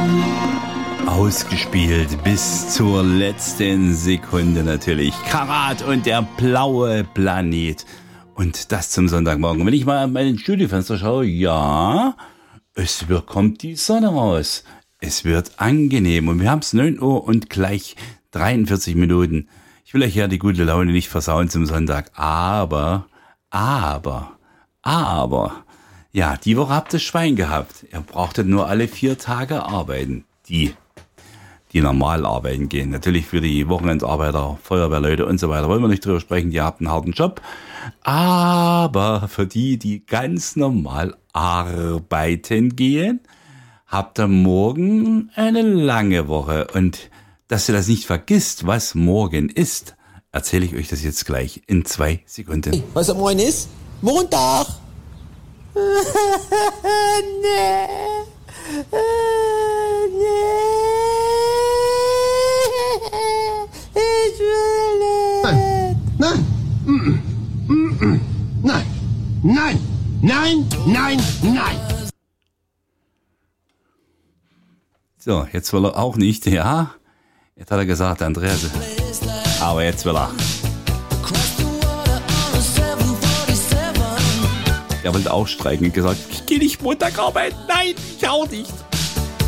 Ausgespielt bis zur letzten Sekunde natürlich. Karat und der blaue Planet. Und das zum Sonntagmorgen. Wenn ich mal an mein Studiofenster schaue, ja, kommt die Sonne raus. Es wird angenehm. Und wir haben es 9 Uhr und gleich 43 Minuten. Ich will euch ja die gute Laune nicht versauen zum Sonntag. Aber, ja, die Woche habt ihr Schwein gehabt. Ihr brauchtet nur alle 4 Tage arbeiten. Die normal arbeiten gehen. Natürlich für die Wochenendarbeiter, Feuerwehrleute und so weiter wollen wir nicht drüber sprechen, die haben einen harten Job. Aber für die ganz normal arbeiten gehen, habt ihr morgen eine lange Woche. Und dass ihr das nicht vergisst, was morgen ist, erzähle ich euch das jetzt gleich in 2 Sekunden. Hey, was am Morgen ist? Montag! Ich will nicht. Nein. So, jetzt will er auch nicht, ja? Jetzt hat er gesagt, Andreas, aber jetzt will er. Er wollte auch streiken und gesagt, ich gehe nicht Montag arbeiten. Nein, ich auch nicht.